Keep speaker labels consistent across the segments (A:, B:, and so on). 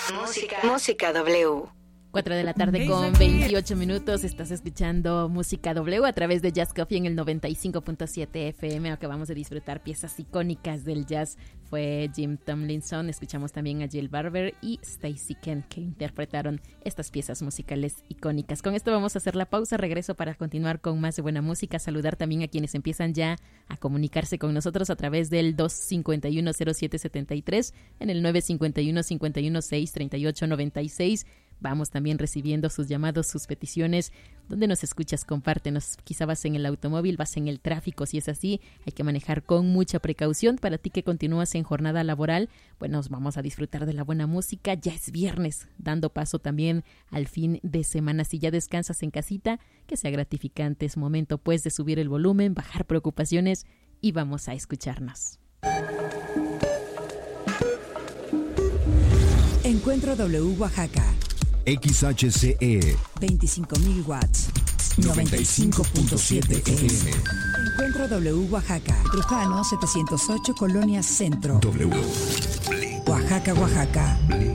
A: Música W.
B: 4 de la tarde con 28 minutos. Estás escuchando Música W a través de Jazz Coffee en el 95.7 FM. Acabamos de disfrutar piezas icónicas del jazz. Fue Jim Tomlinson. Escuchamos también a Jill Barber y Stacey Kent, que interpretaron estas piezas musicales icónicas. Con esto vamos a hacer la pausa. Regreso para continuar con más de buena música. Saludar también a quienes empiezan ya a comunicarse con nosotros a través del 251-0773, en el 951-516-3896. Vamos también recibiendo sus llamados, sus peticiones. ¿Dónde nos escuchas? Compártenos. Quizá vas en el automóvil, vas en el tráfico. Si es así, hay que manejar con mucha precaución. Para ti que continúas en jornada laboral, bueno, vamos a disfrutar de la buena música. Ya es viernes, dando paso también al fin de semana. Si ya descansas en casita, que sea gratificante. Es momento pues de subir el volumen, bajar preocupaciones y vamos a escucharnos.
C: Encuentro W Oaxaca.
D: XHCE
C: 25.000 watts, 95.7 FM. Encuentro W Oaxaca, Trujano 708, Colonia Centro.
D: W.
C: Oaxaca, Oaxaca.
E: ¡Gol!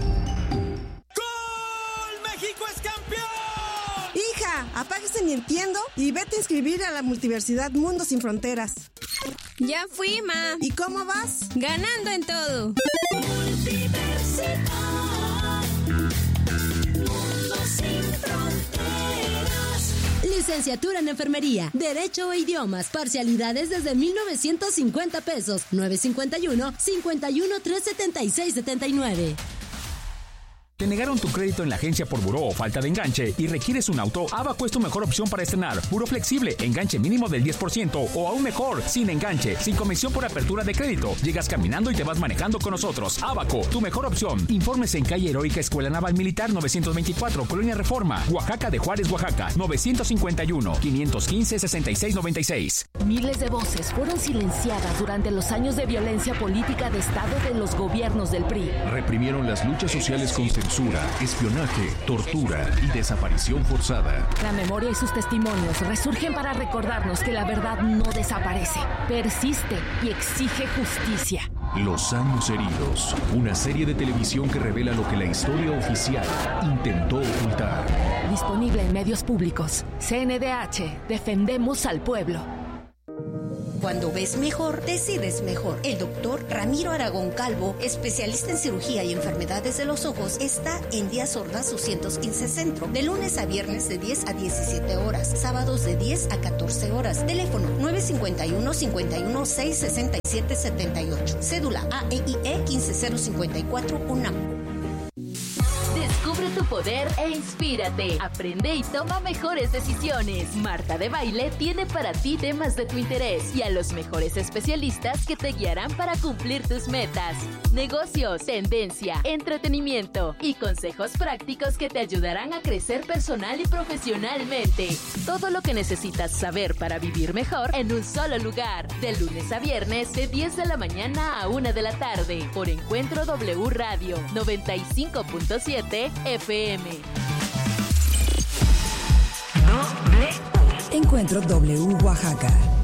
E: ¡México es campeón!
F: Hija, apáguese Nintendo y vete a inscribir a la Multiversidad Mundo Sin Fronteras.
G: Ya fui, ma.
F: ¿Y cómo vas?
G: Ganando en todo.
H: Licenciatura en Enfermería, Derecho e Idiomas, parcialidades desde 1,950 pesos, 951-51-376-79.
I: ¿Te negaron tu crédito en la agencia por buró o falta de enganche y requieres un auto? Abaco es tu mejor opción para estrenar. Buró flexible, enganche mínimo del 10% o aún mejor, sin enganche, sin comisión por apertura de crédito. Llegas caminando y te vas manejando con nosotros. Abaco, tu mejor opción. Informes en calle Heroica Escuela Naval Militar 924, Colonia Reforma, Oaxaca de Juárez, Oaxaca, 951-515-6696.
J: Miles de voces fueron silenciadas durante los años de violencia política de Estado de los gobiernos del PRI.
D: Reprimieron las luchas sociales con censura, espionaje, tortura y desaparición forzada.
J: La memoria y sus testimonios resurgen para recordarnos que la verdad no desaparece, persiste y exige justicia.
D: Los años heridos, una serie de televisión que revela lo que la historia oficial intentó ocultar.
J: Disponible en medios públicos. CNDH, defendemos al pueblo.
K: Cuando ves mejor, decides mejor. El doctor Ramiro Aragón Calvo, especialista en cirugía y enfermedades de los ojos, está en Díaz Ordaz 215 Centro, de lunes a viernes de 10 a 17 horas, sábados de 10 a 14 horas. Teléfono 951-516-6778. Cédula AEIE 15054 UNAM.
L: Descubre tu poder e inspírate. Aprende y toma mejores decisiones. Marta de Baile tiene para ti temas de tu interés y a los mejores especialistas que te guiarán para cumplir tus metas. Negocios, tendencia, entretenimiento y consejos prácticos que te ayudarán a crecer personal y profesionalmente. Todo lo que necesitas saber para vivir mejor en un solo lugar. De lunes a viernes de 10 de la mañana a 1 de la tarde por Encuentro W Radio 95.7 FM.
C: Encuentro W Oaxaca.